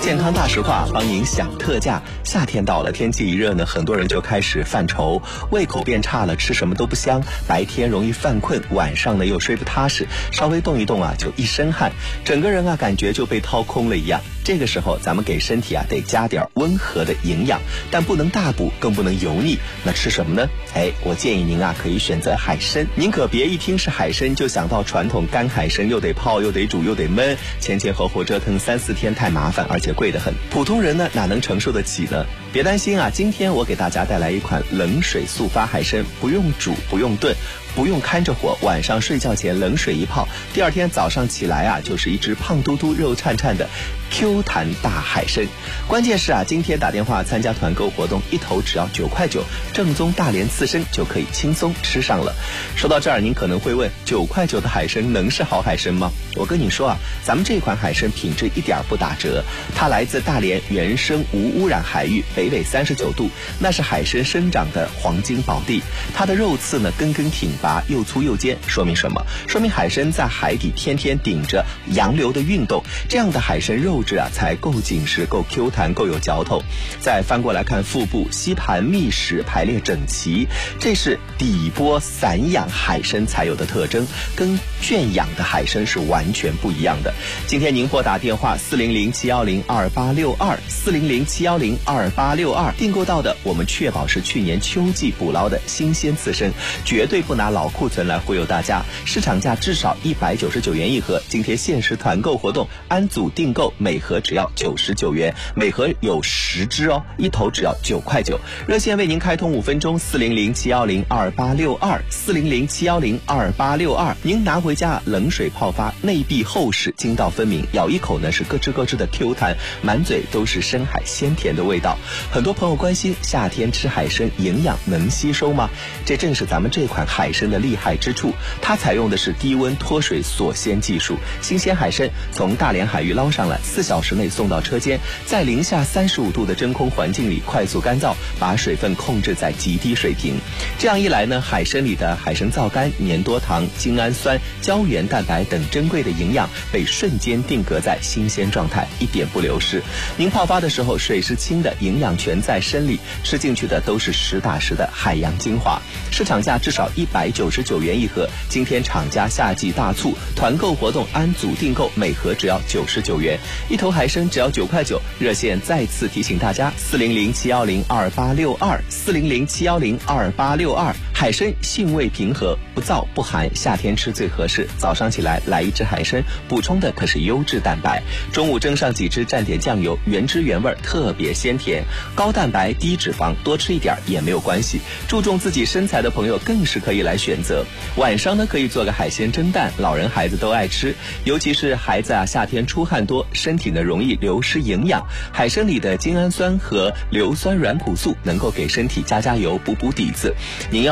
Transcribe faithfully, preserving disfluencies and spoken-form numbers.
健康大实话，帮您享特价。夏天到了，天气一热呢，很多人就开始犯愁，胃口变差了，吃什么都不香，白天容易犯困，晚上呢又睡不踏实，稍微动一动啊就一身汗，整个人啊感觉就被掏空了一样。这个时候咱们给身体啊得加点温和的营养，但不能大补，更不能油腻。那吃什么呢？哎，我建议您啊可以选择海参。您可别一听是海参就想到传统干海参，又得泡又得煮又得焖，前前后后折腾三四天，太麻烦，而且贵得很。普通人呢哪能承受得起呢？别担心啊，今天我给大家带来一款冷水速发海参，不用煮，不用炖，不用看着火，晚上睡觉前冷水一泡，第二天早上起来啊，就是一只胖嘟嘟、肉颤颤的 Q 弹大海参。关键是啊，今天打电话参加团购活动，一头只要九块九，正宗大连刺身就可以轻松吃上了。说到这儿，您可能会问，九块九的海参能是好海参吗？我跟你说啊，咱们这款海参品质一点不打折，它来自大连原生无污染海域，北纬三十九度，那是海参生长的黄金宝地。它的肉刺呢根根挺拔，又粗又尖，说明什么？说明海参在海底天天顶着洋流的运动，这样的海参肉质啊才够紧实，够 Q 弹，够有嚼头。再翻过来看腹部，吸盘密实，排列整齐，这是底波散养海参才有的特征，跟圈养的海参是完全不一样的。今天您拨打电话四零零七幺零二八六二四零零七幺零二八六二订购到的，我们确保是去年秋季捕捞的新鲜刺参，绝对不拿老库存来忽悠大家。市场价至少一百九十九元一盒，今天限时团购活动，按组订购，每盒只要九十九元，每盒有十只哦，一头只要九块九。热线为您开通五分钟，四零零七幺零二八六二四零零七幺零二八六二。您拿回家冷水泡发，内壁厚实，筋道分明，咬一口呢是咯吱咯吱的 Q 弹，满嘴都是深海鲜甜的味道。很多朋友关心，夏天吃海参营养能吸收吗？这正是咱们这款海参的厉害之处，它采用的是低温脱水锁鲜技术，新鲜海参从大连海域捞上来，四小时内送到车间，在零下三十五度的真空环境里快速干燥，把水分控制在极低水平。这样一来呢，海参里的海参皂苷、粘多糖、精氨酸、胶原蛋白等珍贵的营养被瞬间定格在新鲜状态，一点不流失。您泡发的时候水是清的，营养全在参里，吃进去的都是实打实的海洋精华。市场价至少一百九十九元一盒，今天厂家夏季大促团购活动，按组订购，每盒只要九十九元，一头海参只要九块九。热线再次提醒大家，四零零七幺零二八六二四零零七幺零二八六二。海参性味平和，不燥不寒，夏天吃最合适。早上起来来一只海参，补充的可是优质蛋白。中午蒸上几只，蘸点酱油，原汁原味，特别鲜甜。高蛋白低脂肪，多吃一点也没有关系。注重自己身材的朋友更是可以来选择。晚上呢可以做个海鲜蒸蛋，老人孩子都爱吃，尤其是孩子啊，夏天出汗多，身体呢容易流失营养。海参里的精氨酸和硫酸软骨素能够给身体加加油，补补底子。您要